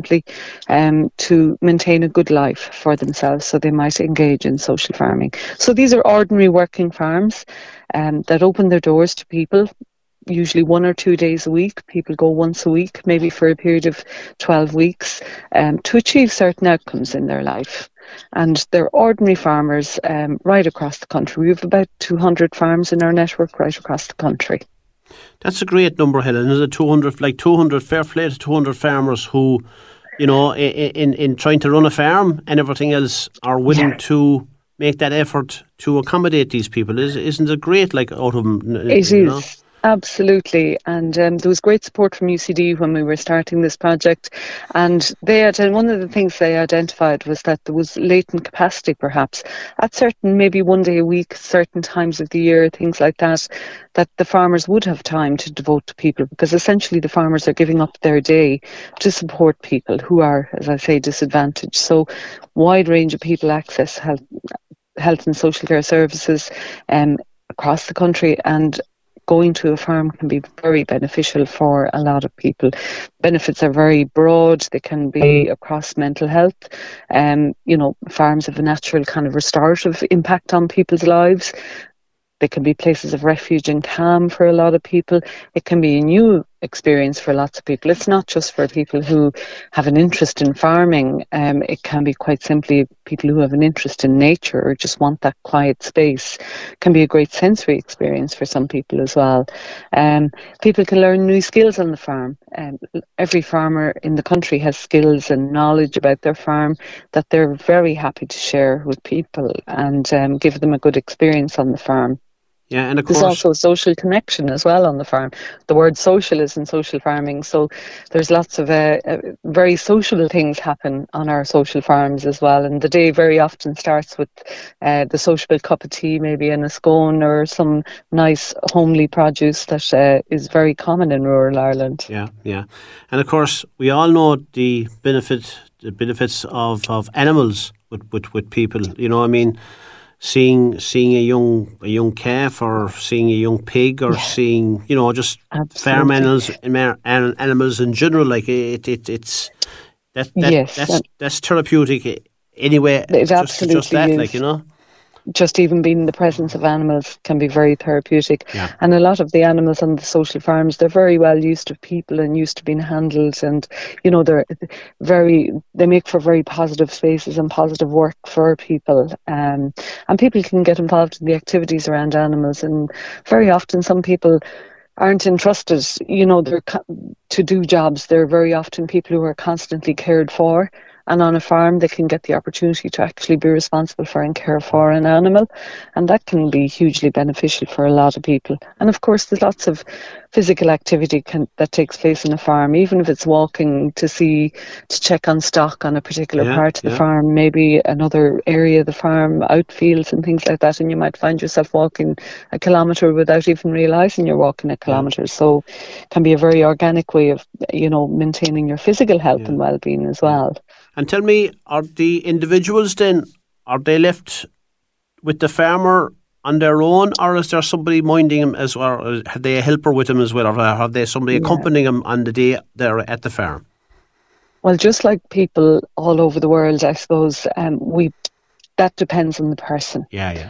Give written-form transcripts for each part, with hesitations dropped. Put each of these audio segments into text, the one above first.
simply, to maintain a good life for themselves. So they might engage in social farming. So these are ordinary working farms that open their doors to people. Usually 1 or 2 days a week. People go once a week, maybe for a period of 12 weeks, to achieve certain outcomes in their life. And they're ordinary farmers right across the country. We have about 200 farms in our network right across the country. That's a great number, Helen. Is it 200, like 200, fair play to 200 farmers who, in trying to run a farm and everything else are willing to make that effort to accommodate these people? Isn't it great, like, out of them? It is. Absolutely. And there was great support from UCD when we were starting this project. And one of the things they identified was that there was latent capacity, perhaps, at certain, maybe 1 day a week, certain times of the year, things like that, that the farmers would have time to devote to people, because essentially the farmers are giving up their day to support people who are, as I say, disadvantaged. So wide range of people access health and social care services across the country, and going to a farm can be very beneficial for a lot of people. Benefits are very broad. They can be across mental health. Farms have a natural kind of restorative impact on people's lives. They can be places of refuge and calm for a lot of people. It can be a new experience for lots of people. It's not just for people who have an interest in farming. It can be quite simply people who have an interest in nature or just want that quiet space. It can be a great sensory experience for some people as well. People can learn new skills on the farm. Every farmer in the country has skills and knowledge about their farm that they're very happy to share with people and give them a good experience on the farm. Yeah, and of course, there's also a social connection as well on the farm. The word social is in social farming, so there's lots of very social things happen on our social farms as well. And the day very often starts with the sociable cup of tea, maybe, and a scone or some nice homely produce that is very common in rural Ireland. Yeah. And of course, we all know the benefits of animals with people. Seeing a young calf, or seeing a young pig, or seeing just farm animals in general, like that's therapeutic anyway. It absolutely just that, is. Just even being in the presence of animals can be very therapeutic. Yeah. And a lot of the animals on the social farms, they're very well used to people and used to being handled, and they make for very positive spaces and positive work for people. And people can get involved in the activities around animals, and very often some people aren't entrusted, to do jobs. They're very often people who are constantly cared for. And on a farm, they can get the opportunity to actually be responsible for and care for an animal. And that can be hugely beneficial for a lot of people. And of course, there's lots of physical activity that takes place in a farm, even if it's walking to check on stock on a particular part of the farm, maybe another area of the farm, outfields and things like that. And you might find yourself walking a kilometre without even realising you're walking a kilometre. So it can be a very organic way of, maintaining your physical health and well-being as well. And tell me, are the individuals then, are they left with the farmer on their own, or is there somebody minding them as well? Or have they a helper with them as well, or have they somebody accompanying them on the day they're at the farm? Well, just like people all over the world, I suppose, that depends on the person.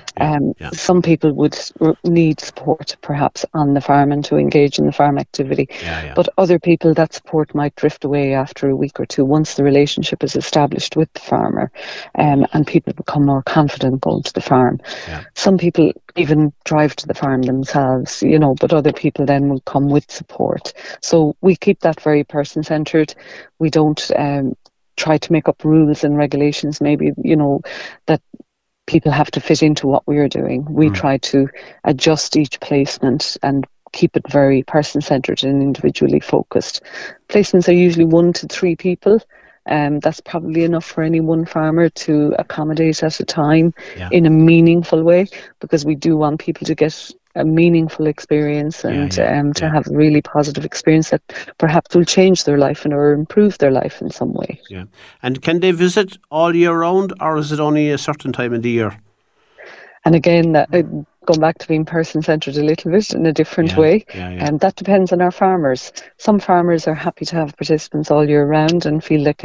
Some people would need support perhaps on the farm and to engage in the farm activity. But other people, that support might drift away after a week or two once the relationship is established with the farmer, and people become more confident going to the farm. Some people even drive to the farm themselves, but other people then will come with support. So we keep that very person-centred. We don't try to make up rules and regulations, maybe, that people have to fit into what we're doing. We try to adjust each placement and keep it very person-centred and individually focused. Placements are usually 1 to 3 people. That's probably enough for any one farmer to accommodate at a time in a meaningful way, because we do want people to get a meaningful experience and to have a really positive experience that perhaps will change their life or improve their life in some way. Yeah. And can they visit all year round, or is it only a certain time in the year? And again, going back to being person-centred a little bit in a different way, and that depends on our farmers. Some farmers are happy to have participants all year round and feel they can